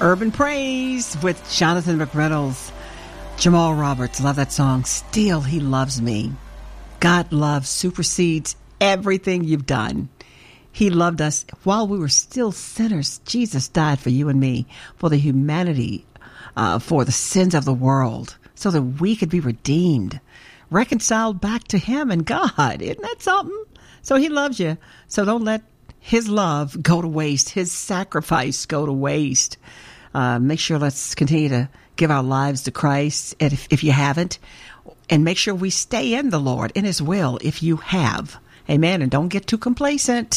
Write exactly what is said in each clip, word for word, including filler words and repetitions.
Urban Praise with Jonathan McReynolds. Jamal Roberts, love that song. Still, He Loves Me. God love supersedes everything you've done. He loved us while we were still sinners. Jesus died for you and me, for the humanity, uh, for the sins of the world, so that we could be redeemed, reconciled back to Him and God. Isn't that something? So He loves you. So don't let His love go to waste, His sacrifice go to waste. Uh, make sure let's continue to give our lives to Christ, and if, if you haven't, and make sure we stay in the Lord, in His will, if you have. Amen. And don't get too complacent.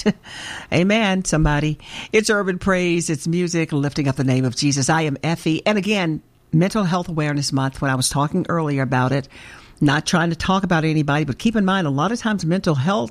Amen, somebody. It's Urban Praise. It's music lifting up the name of Jesus. I am Effie. And again, Mental Health Awareness Month, when I was talking earlier about it, not trying to talk about anybody, but keep in mind, a lot of times mental health,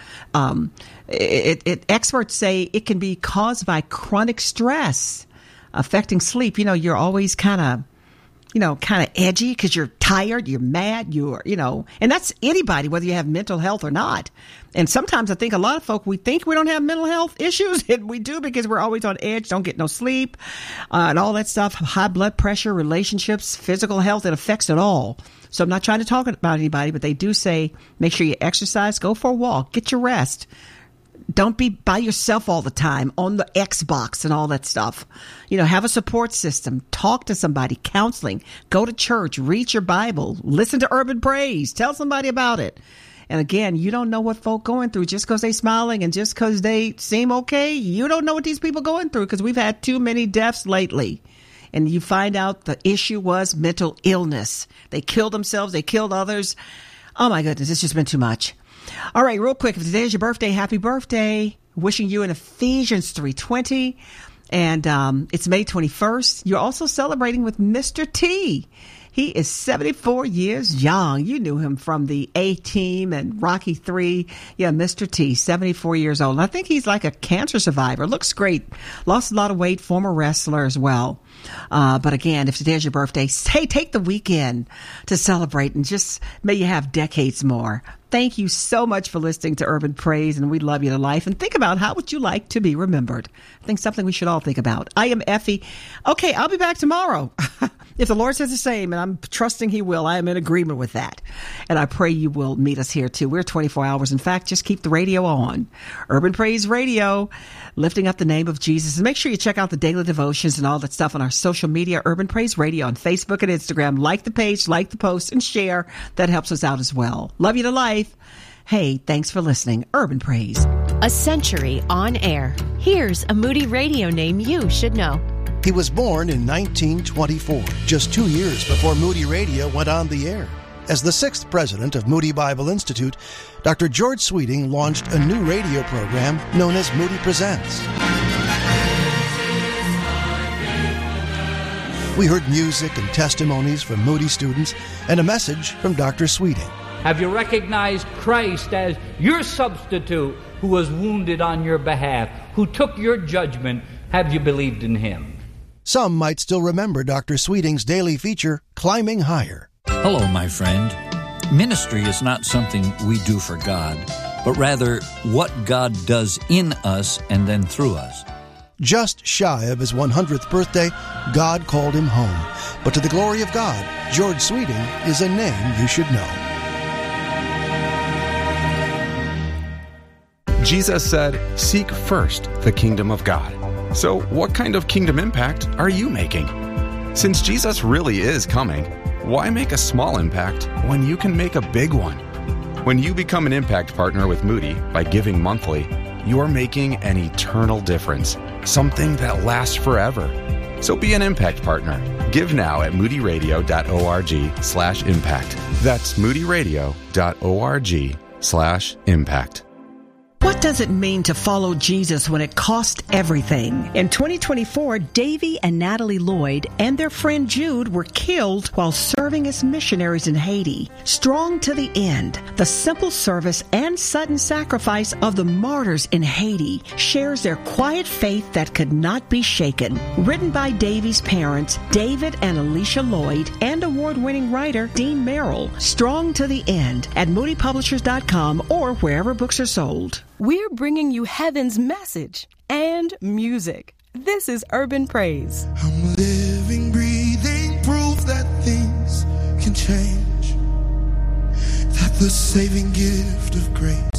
um, it, it, experts say it can be caused by chronic stress affecting sleep. You know, you're always kind of, you know, kind of edgy because you're tired, you're mad, you're, you know, and that's anybody, whether you have mental health or not. And sometimes I think a lot of folk, we think we don't have mental health issues, and we do because we're always on edge, don't get no sleep, uh, and all that stuff, high blood pressure, relationships, physical health, it affects it all. So I'm not trying to talk about anybody, but they do say, make sure you exercise, go for a walk, get your rest. Don't be by yourself all the time on the Xbox and all that stuff. You know, have a support system. Talk to somebody, counseling, go to church, read your Bible, listen to Urban Praise, tell somebody about it. And again, you don't know what folk going through just because they smiling and just because they seem okay. You don't know what these people going through because we've had too many deaths lately. And you find out the issue was mental illness. They killed themselves. They killed others. Oh, my goodness. It's just been too much. All right, real quick, if today is your birthday, happy birthday. Wishing you an Ephesians three twenty. And um, it's May twenty-first. You're also celebrating with Mister T. He is seventy-four years young. You knew him from the A-Team and Rocky three. Yeah, Mister T, seventy-four years old. And I think he's like a cancer survivor. Looks great. Lost a lot of weight, former wrestler as well. Uh, but again, if today's your birthday, hey, take the weekend to celebrate and just may you have decades more. Thank you so much for listening to Urban Praise, and we love you to life. And think about how would you like to be remembered? I think something we should all think about. I am Effie. Okay, I'll be back tomorrow. If the Lord says the same, and I'm trusting He will, I am in agreement with that. And I pray you will meet us here too. We're twenty-four hours. In fact, just keep the radio on. Urban Praise Radio, lifting up the name of Jesus. And make sure you check out the daily devotions and all that stuff on our social media, Urban Praise Radio on Facebook and Instagram. Like the page, like the post, and share. That helps us out as well. Love you to life. Hey, thanks for listening. Urban Praise. A century on air. Here's a Moody Radio name you should know. He was born in nineteen twenty-four, just two years before Moody Radio went on the air. As the sixth president of Moody Bible Institute, Doctor George Sweeting launched a new radio program known as Moody Presents. We heard music and testimonies from Moody students and a message from Doctor Sweeting. Have you recognized Christ as your substitute who was wounded on your behalf, who took your judgment? Have you believed in Him? Some might still remember Doctor Sweeting's daily feature, Climbing Higher. Hello, my friend. Ministry is not something we do for God, but rather what God does in us and then through us. Just shy of his one hundredth birthday, God called him home. But to the glory of God, George Sweeting is a name you should know. Jesus said, "Seek first the kingdom of God." So what kind of kingdom impact are you making? Since Jesus really is coming, why make a small impact when you can make a big one? When you become an impact partner with Moody by giving monthly, you're making an eternal difference, something that lasts forever. So be an impact partner. Give now at moodyradio.org slash impact. That's moodyradio.org slash impact. What does it mean to follow Jesus when it cost everything? In twenty twenty-four, Davy and Natalie Lloyd and their friend Jude were killed while serving as missionaries in Haiti. Strong to the end, the simple service and sudden sacrifice of the martyrs in Haiti shares their quiet faith that could not be shaken. Written by Davy's parents, David and Alicia Lloyd, and award-winning writer Dean Merrill. Strong to the end at moody publishers dot com or wherever books are sold. We're bringing you heaven's message and music. this is Urban Praise. I'm living, breathing proof that things can change, that the saving gift of grace